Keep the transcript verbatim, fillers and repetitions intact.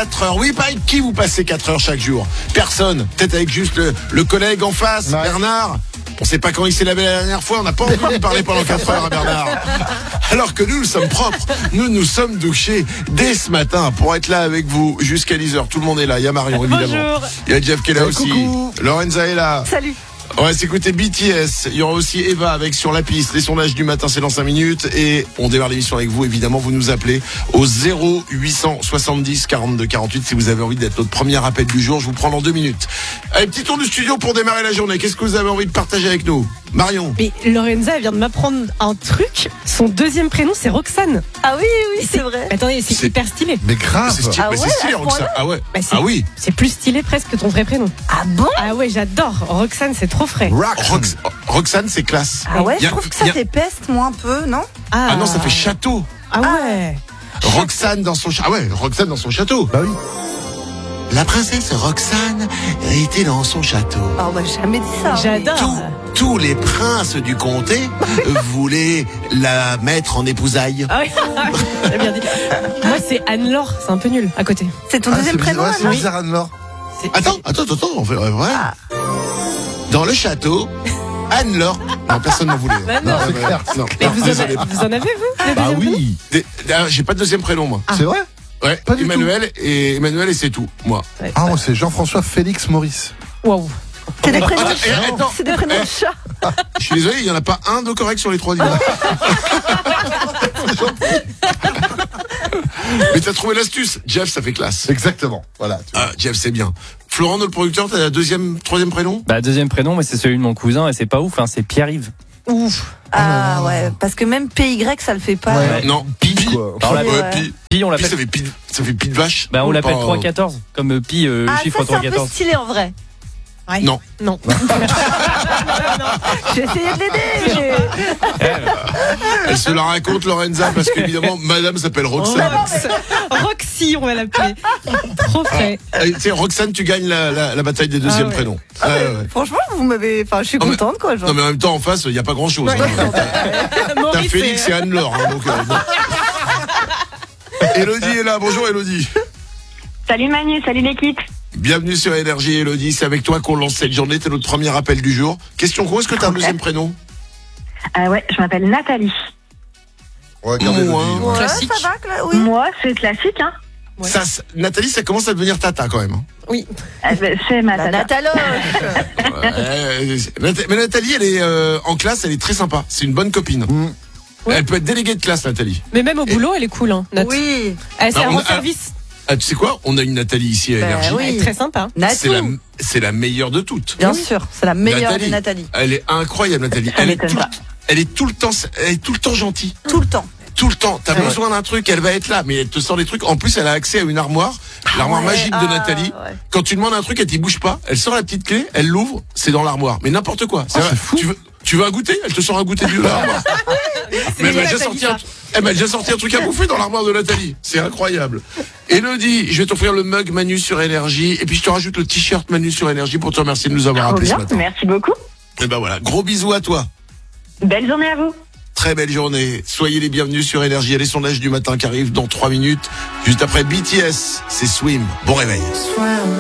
quatre heures. Oui, pas avec qui vous passez quatre heures chaque jour? Personne. Peut-être avec juste le, le collègue en face, ouais. Bernard. On sait pas quand il s'est lavé la dernière fois, on n'a pas entendu parler pendant quatre heures à Bernard. Alors que nous, nous sommes propres, nous nous sommes douchés dès ce matin pour être là avec vous jusqu'à dix heures. Tout le monde est là, il y a Marion évidemment. Bonjour. Il y a Jeff qui est là aussi. Coucou. Lorenza est là. Salut. On va s'écouter B T S. Il y aura aussi Eva avec Sur la piste. Les sondages du matin, c'est dans cinq minutes. Et on démarre l'émission avec vous. Évidemment, vous nous appelez au zéro huit cent soixante-dix quarante-deux quarante-huit si vous avez envie d'être notre premier appel du jour. Je vous prends dans deux minutes. Allez, petit tour du studio pour démarrer la journée. Qu'est-ce que vous avez envie de partager avec nous? Marion. Mais Lorenza, elle vient de m'apprendre un truc. Son deuxième prénom, c'est Roxane. Ah oui, oui, c'est vrai. Attendez, c'est, C'est- hyper stylé. Mais grave. C'est stylé, Ah mais ouais, c'est stylé, à ce Roxane. Ah ouais. Bah, c'est- Ah oui. C'est plus stylé presque que ton vrai prénom. Ah bon? Ah ouais, j'adore. Roxane, c'est trop frais. Rox- Roxane, c'est classe. Ah ouais, Y je a- trouve que y ça a- fait peste, moi, un peu, non? Ah non, ça fait château. Ah ouais. Roxane dans son château. Ah ouais, Roxane dans son château. Bah oui. La princesse Roxane était dans son château. Ah, on m'a jamais dit ça. J'adore. Tous, tous les princes du comté voulaient la mettre en épousailles. Ah oui, j'ai bien dit. Moi, c'est Anne-Laure, c'est un peu nul à côté. C'est ton Ah, deuxième c'est prénom, bizarre, ouais, Anne? c'est bizarre, Anne-Laure. C'est- Attends, attends, attends, on fait ouais. Ah. Dans le château, Anne-Laure. Non, personne n'en voulait. Bah non. Non, C'est ouais, clair. non, Mais non, vous, en désolé. avez, vous en avez, vous des Bah deuxièmes prénoms oui. Des- ah, J'ai pas de deuxième prénom, moi. C'est vrai? Ouais, Pas du Emmanuel et Emmanuel et c'est tout, moi. Ouais. Ah, moi, c'est Jean-François Félix Maurice. Waouh. C'est des prénoms. Attends, eh, attends. C'est des prénoms de chat. Je suis désolé, il y en a pas un de correct sur les trois. dis-moi. Mais t'as trouvé l'astuce, Jeff, ça fait classe. Exactement. Voilà. tu vois. Ah, Jeff, c'est bien. Florent, notre producteur, t'as un deuxième, troisième prénom? Bah deuxième prénom, mais c'est celui de mon cousin et c'est pas ouf, hein, c'est Pierre-Yves. Ouf. Ah ouais, parce que même P Y, ça le fait pas. Ouais. Non, Pi. Quoi. Alors, la- Ouais. Ouais, Pi. Pi, on Pi, ça l'appelle. fait Pi, ça fait Pi de vache. Bah on Ou l'appelle pas, trois euh, quatorze, comme euh, Pi, euh, Ah, chiffre ça, c'est un peu trois quatorze. stylé en vrai. Ouais. Non. Non. J'ai essayé de l'aider. mais- Elle se la raconte, Lorenza, parce qu'évidemment, madame s'appelle Roxane. Rox. Roxy, on va l'appeler. Trop frais. Euh, Tu sais, Roxane, tu gagnes la, la, la bataille des deuxièmes Ah ouais. prénoms. Ah, Ouais, mais ouais. Franchement, vous m'avez. Enfin, je suis Non, mais- contente, quoi. Genre. Non, mais en même temps, en face, il n'y a pas grand-chose. Ouais. hein. T'as Maurice, Félix et Anne-Laure. Hein, donc, euh, bon. Élodie est là. Bonjour, Élodie. Salut Manu, salut l'équipe. Bienvenue sur Énergie, Élodie. C'est avec toi qu'on lance cette journée. C'est notre premier appel du jour. Question con, est-ce que tu as un deuxième prénom? Euh, ouais, je m'appelle Nathalie. Regardez le Mouin. livre. Ouais, Classique. ça va, Cla- oui. Moi, c'est classique, hein. Ouais. Ça, ça- Nathalie, ça commence à devenir tata quand même. hein. Oui. Euh, bah, c'est ma La tata. Nataloche. Euh, Nat- mais Nathalie, elle est euh, en classe, elle est très sympa. C'est une bonne copine. Mm. Elle peut être déléguée de classe, Nathalie. Mais même au boulot, elle est cool, hein, Nat. Oui. Elle, c'est Bah, un on bon a- service. Ah, tu sais quoi? On a une Nathalie ici à Bah Énergie. oui. Elle est très sympa. C'est la, Natou. c'est la meilleure de toutes. Bien sûr, c'est la meilleure Nathalie. des Nathalie. Elle est incroyable, Nathalie. Ça Elle est, m'étonne tout, pas. elle est tout le temps, elle est tout le temps gentille. Tout le temps. Tout le temps. T'as Ouais. besoin d'un truc, elle va être là. Mais elle te sort des trucs. En plus, elle a accès à une armoire. L'armoire ouais. magique de Ah, Nathalie. ouais. Quand tu demandes un truc, elle t'y bouge pas. Elle sort la petite clé, elle l'ouvre, c'est dans l'armoire. Mais n'importe quoi. C'est Ah, vrai. c'est fou. Tu veux, tu veux un goûter? Elle te sort un goûter de l'armoire. Mais elle m'a déjà sorti un, elle m'a déjà sorti un truc à bouffer dans l'armoire de Nathalie. C'est incroyable. Élodie, je vais t'offrir le mug Manu sur Énergie. Et puis je te rajoute le t-shirt Manu sur Énergie pour te remercier de nous avoir Trop appelés ce bien, matin. merci beaucoup. Et ben voilà. Gros bisous à toi. Belle journée à vous. Très belle journée. Soyez les bienvenus sur Énergie. Il y a les sondages du matin qui arrivent dans trois minutes. Juste après B T S, c'est Swim. Bon réveil.